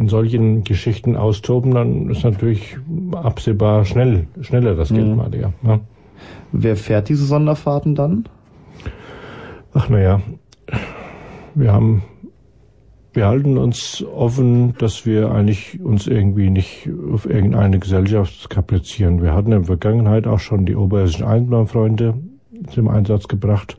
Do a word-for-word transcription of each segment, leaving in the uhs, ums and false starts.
solchen Geschichten austoben, dann ist natürlich absehbar schnell, schneller das Geld mhm. mal leer. Ja. Wer fährt diese Sonderfahrten dann? Ach naja, wir haben, wir halten uns offen, dass wir eigentlich uns irgendwie nicht auf irgendeine Gesellschaft kaprizieren. Wir hatten in der Vergangenheit auch schon die oberhessischen Eisenbahnfreunde zum Einsatz gebracht.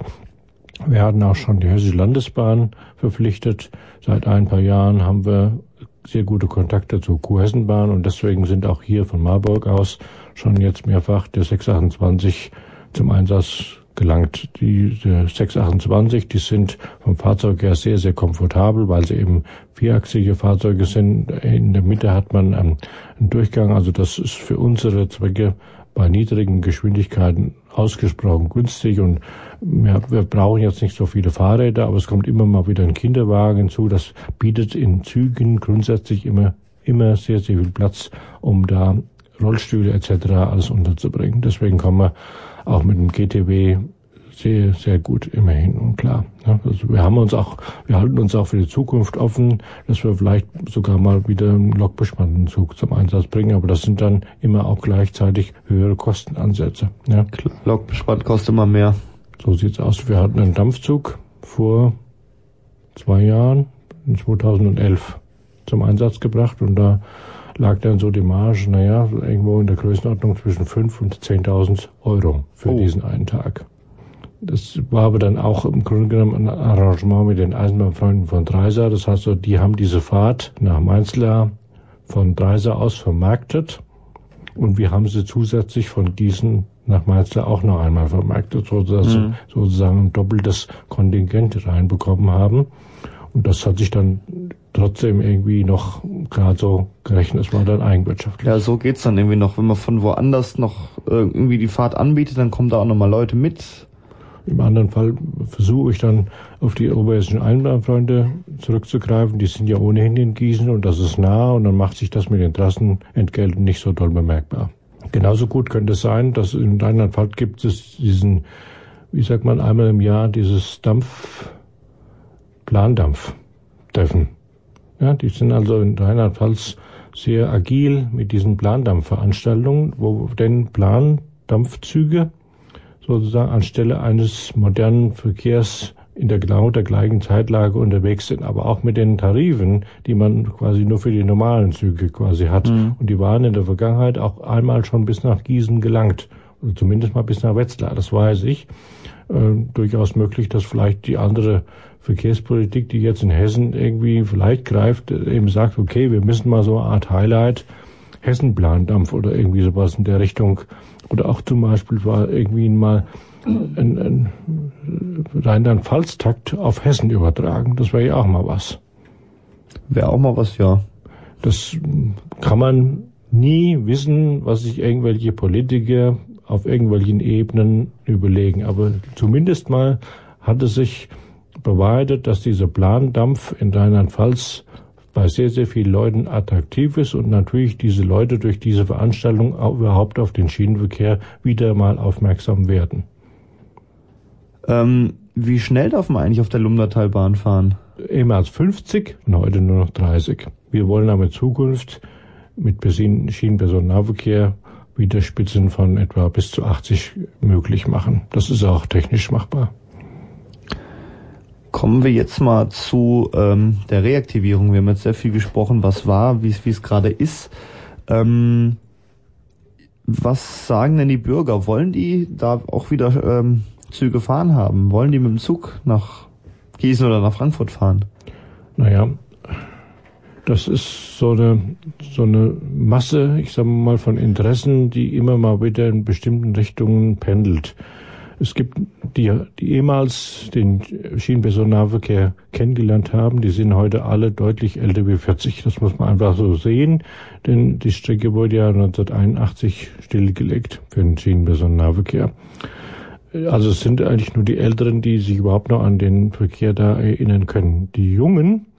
Wir hatten auch schon die Hessische Landesbahn verpflichtet. Seit ein paar Jahren haben wir sehr gute Kontakte zur Kurhessenbahn und deswegen sind auch hier von Marburg aus schon jetzt mehrfach der sechs achtundzwanzig zum Einsatz gelangt. Die, die sechs achtundzwanzig, die sind vom Fahrzeug her sehr, sehr komfortabel, weil sie eben vierachsige Fahrzeuge sind. In der Mitte hat man einen Durchgang, also das ist für unsere Zwecke bei niedrigen Geschwindigkeiten ausgesprochen günstig und wir, wir brauchen jetzt nicht so viele Fahrräder, aber es kommt immer mal wieder ein Kinderwagen hinzu. Das bietet in Zügen grundsätzlich immer, immer sehr, sehr viel Platz, um da Rollstühle et cetera alles unterzubringen. Deswegen kommen wir auch mit dem G T W sehr, sehr gut immerhin und klar. Also wir haben uns auch, wir halten uns auch für die Zukunft offen, dass wir vielleicht sogar mal wieder einen lokbespannten Zug zum Einsatz bringen, aber das sind dann immer auch gleichzeitig höhere Kostenansätze. Ja. Lokbespannt kostet immer mehr. So sieht's aus. Wir hatten einen Dampfzug vor zwei Jahren, in zweitausendelf, zum Einsatz gebracht und da lag dann so die Marge, naja, irgendwo in der Größenordnung zwischen fünf und zehntausend Euro für oh. diesen einen Tag. Das war aber dann auch im Grunde genommen ein Arrangement mit den Eisenbahnfreunden von Dreisa. Das heißt, so, die haben diese Fahrt nach Mainzlar von Dreisa aus vermarktet und wir haben sie zusätzlich von diesen nach Mainzlar auch noch einmal vermarktet, sodass mhm. sie sozusagen ein doppeltes Kontingent reinbekommen haben. Und das hat sich dann trotzdem irgendwie noch gerade so gerechnet. Es war dann eigenwirtschaftlich. Ja, so geht's dann irgendwie noch. Wenn man von woanders noch irgendwie die Fahrt anbietet, dann kommen da auch nochmal Leute mit. Im anderen Fall versuche ich dann auf die oberhessischen Eisenbahnfreunde zurückzugreifen. Die sind ja ohnehin in Gießen und das ist nah und dann macht sich das mit den Trassenentgelten nicht so doll bemerkbar. Genauso gut könnte es sein, dass in Rheinland-Pfalz gibt es diesen, wie sagt man, einmal im Jahr dieses Dampf, Plandampf-Treffen. Ja, die sind also in Rheinland-Pfalz sehr agil mit diesen Plandampfveranstaltungen, wo denn Plandampfzüge sozusagen anstelle eines modernen Verkehrs in der genau der gleichen Zeitlage unterwegs sind, aber auch mit den Tarifen, die man quasi nur für die normalen Züge quasi hat. Mhm. Und die waren in der Vergangenheit auch einmal schon bis nach Gießen gelangt, oder zumindest mal bis nach Wetzlar, das weiß ich. Äh, durchaus möglich, dass vielleicht die andere Verkehrspolitik, die jetzt in Hessen irgendwie vielleicht greift, eben sagt, okay, wir müssen mal so eine Art Highlight, Hessenplandampf oder irgendwie sowas in der Richtung. Oder auch zum Beispiel war irgendwie mal ein, ein Rheinland-Pfalz-Takt auf Hessen übertragen. Das wäre ja auch mal was. Wäre auch mal was, ja. Das kann man nie wissen, was sich irgendwelche Politiker auf irgendwelchen Ebenen überlegen. Aber zumindest mal hat es sich bewahrheitet, dass dieser Plandampf in Rheinland-Pfalz bei sehr, sehr vielen Leuten attraktiv ist und natürlich diese Leute durch diese Veranstaltung auch überhaupt auf den Schienenverkehr wieder mal aufmerksam werden. Ähm, wie schnell darf man eigentlich auf der Lumdatalbahn fahren? Ehemals fünfzig und heute nur noch dreißig. Wir wollen aber in Zukunft mit Schienenpersonennahverkehr wieder Spitzen von etwa bis zu achtzig möglich machen. Das ist auch technisch machbar. Kommen wir jetzt mal zu ähm, der Reaktivierung. Wir haben jetzt sehr viel gesprochen, was war, wie es gerade ist. Ähm, was sagen denn die Bürger? Wollen die da auch wieder ähm, Züge fahren haben? Wollen die mit dem Zug nach Gießen oder nach Frankfurt fahren? Naja, das ist so eine, so eine Masse, ich sage mal, von Interessen, die immer mal wieder in bestimmten Richtungen pendelt. Es gibt die, die ehemals den Schienenpersonennahverkehr kennengelernt haben, die sind heute alle deutlich älter wie vierzig. Das muss man einfach so sehen, denn die Strecke wurde ja neunzehnhunderteinundachtzig stillgelegt für den Schienenpersonennahverkehr. Also es sind eigentlich nur die Älteren, die sich überhaupt noch an den Verkehr da erinnern können. Die Jungen,